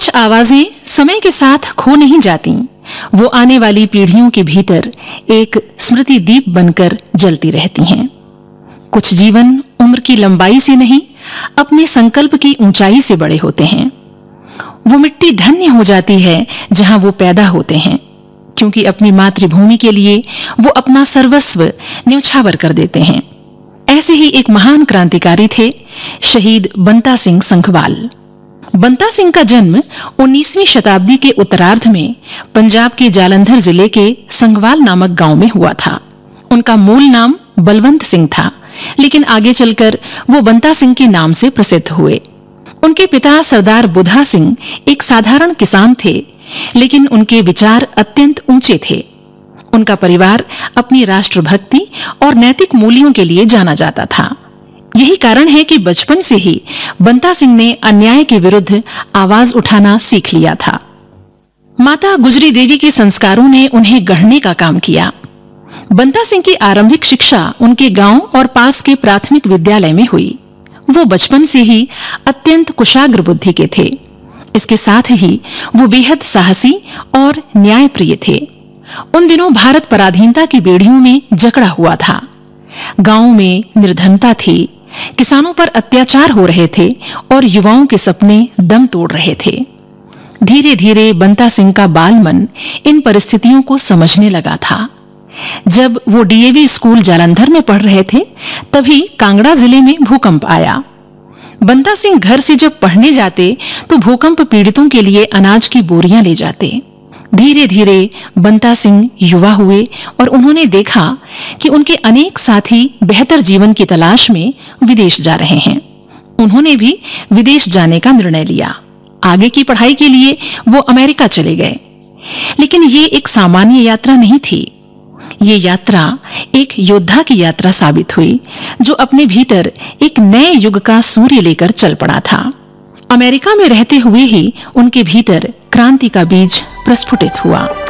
आवाजें समय के साथ खो नहीं जाती, वो आने वाली पीढ़ियों के भीतर एक स्मृति दीप बनकर जलती रहती हैं। कुछ जीवन उम्र की लंबाई से नहीं, अपने संकल्प की ऊंचाई से बड़े होते हैं। वो मिट्टी धन्य हो जाती है जहां वो पैदा होते हैं, क्योंकि अपनी मातृभूमि के लिए वो अपना सर्वस्व न्यौछावर कर देते हैं। ऐसे ही एक महान क्रांतिकारी थे शहीद बंता सिंह संखवाल। बंता सिंह का जन्म 19वीं शताब्दी के उत्तरार्ध में पंजाब के जालंधर जिले के संगवाल नामक गांव में हुआ था। उनका मूल नाम बलवंत सिंह था, लेकिन आगे चलकर वो बंता सिंह के नाम से प्रसिद्ध हुए। उनके पिता सरदार बुधा सिंह एक साधारण किसान थे, लेकिन उनके विचार अत्यंत ऊंचे थे। उनका परिवार अपनी राष्ट्रभक्ति और नैतिक मूल्यों के लिए जाना जाता था। यही कारण है कि बचपन से ही बंता सिंह ने अन्याय के विरुद्ध आवाज उठाना सीख लिया था। माता गुजरी देवी के संस्कारों ने उन्हें गढ़ने का काम किया। बंता सिंह की आरंभिक शिक्षा उनके गांव और पास के प्राथमिक विद्यालय में हुई। वो बचपन से ही अत्यंत कुशाग्र बुद्धि के थे। इसके साथ ही वो बेहद साहसी और न्यायप्रिय थे। उन दिनों भारत पराधीनता की बेड़ियों में जकड़ा हुआ था। गांव में निर्धनता थी, किसानों पर अत्याचार हो रहे थे और युवाओं के सपने दम तोड़ रहे थे। धीरे धीरे बंता सिंह का बाल मन इन परिस्थितियों को समझने लगा था। जब वो डीएवी स्कूल जालंधर में पढ़ रहे थे, तभी कांगड़ा जिले में भूकंप आया। बंता सिंह घर से जब पढ़ने जाते तो भूकंप पीड़ितों के लिए अनाज की बोरियां ले जाते। धीरे धीरे बंता सिंह युवा हुए और उन्होंने देखा कि उनके अनेक साथी बेहतर जीवन की तलाश में विदेश जा रहे हैं। उन्होंने भी विदेश जाने का निर्णय लिया। आगे की पढ़ाई के लिए वो अमेरिका चले गए। लेकिन ये एक सामान्य यात्रा नहीं थी। ये यात्रा एक योद्धा की यात्रा साबित हुई, जो अपने भीतर एक नए युग का सूर्य लेकर चल पड़ा था। अमेरिका में रहते हुए ही उनके भीतर क्रांति का बीज प्रस्फुटित हुआ।